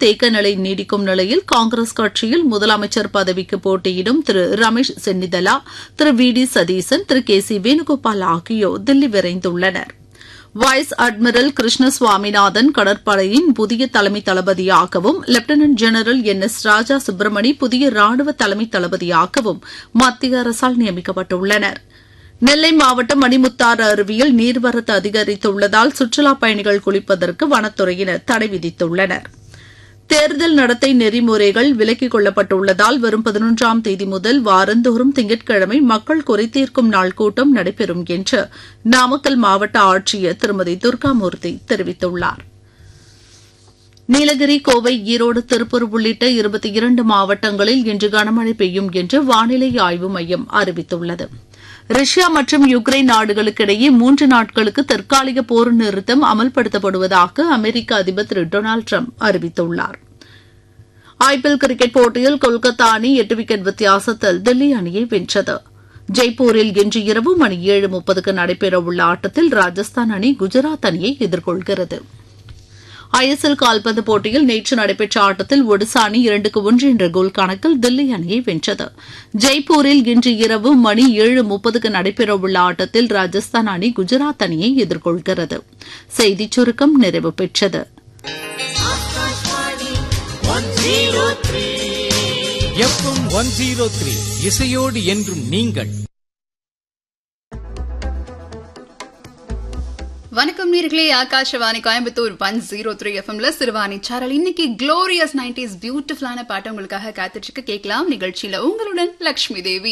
தேக்க நிலை நீடிக்கும் நிலையில் காங்கிரஸ் கட்சியில் முதலமைச்சர் பதவிக்கு போட்டியிடும் திரு ரமேஷ் சென்னிதலா, திரு we D Satheesan, Thiru K C Venugopal ஆகியோர் தில்லி விரைந்துள்ளனா். வைஸ் அட்மிரல் கிருஷ்ண சுவாமிநாதன் கடற்படையின் புதிய தலைமை தளபதியாகவும், லெப்டினன்ட் ஜெனரல் என் எஸ் ராஜா சுப்பிரமணி புதிய ராணுவ தலைமை தளபதியாகவும் மத்திய அரசால் நியமிக்கப்பட்டுள்ளனர். நெல்லை மாவட்டம் மணிமுத்தாறு அருவியில் நீர்வரத்து அதிகரித்துள்ளதால் சுற்றுலாப் பயணிகள் குளிப்பதற்கு வனத்துறையினர் தடை விதித்துள்ளனர். தேர்தல் நடத்தை நெறிமுறைகள் விலக்கிக் கொள்ளப்பட்டுள்ளதால் வரும் 11ஆம் தேதி முதல் வாரந்தோறும் திங்கட்கிழமை மக்கள் குறைதீர்க்கும் நாள் கூட்டம் நடைபெறும் என்று நாமக்கல் மாவட்ட ஆட்சியர் திருமதி துர்காமூர்த்தி தெரிவித்துள்ளார். நீலகிரி, கோவை, ஈரோடு, திருப்பூர் உள்ளிட்ட 22 மாவட்டங்களில் இன்று கனமழை பெய்யும் என்று வானிலை ஆய்வு மையம் அறிவித்துள்ளது. ரஷ்யா மற்றும் யுக்ரைன் நாடுகளுக்கிடையே 3 நாட்களுக்கு தற்காலிக போர் நிறுத்தம் அமல்படுத்தப்படுவதாக அமெரிக்க அதிபர் திரு டொனால்டு டிரம்ப் அறிவித்துள்ளார். ஐபிஎல் கிரிக்கெட் போட்டியில் கொல்கத்தா அணி 8 விக்கெட் வித்தியாசத்தில் தில்லி அணியை வென்றது. ஜெய்ப்பூரில் இன்று இரவு மணி 7:30க்கு நடைபெறவுள்ள ஆட்டத்தில் ராஜஸ்தான் அணி குஜராத் அணியை எதிர்கொள்கிறது. ஐஎஸ்எல் கால்பந்து போட்டியில் நேற்று நடைபெற்ற ஆட்டத்தில் ஒடிசா அணி 2-1 என்ற கோல் கணக்கில் தில்லி அணியை வென்றது. ஜெய்ப்பூரில் இன்று இரவு மணி 7:30க்கு நடைபெறவுள்ள ஆட்டத்தில் ராஜஸ்தான் அணி குஜராத் அணியை எதிர்கொள்கிறது. செய்திச் சுருக்கம் நிறைவு பெற்றது. எஃப்எம் 103 இசையோடு என்றும் நீங்கள். வணக்கம் நேர்களே, ஆகாஷவாணி கோயம்புத்தூர் 103 எஃப்எம்ல சிறுவாணி சாரல். இன்னைக்கு குளோரியஸ் 90s பியூட்டிஃபுல்லான பாட்டு உங்களுக்காக காத்துட்டு கேட்கலாம். நிகழ்ச்சியில உங்களுடன் லட்சுமி தேவி.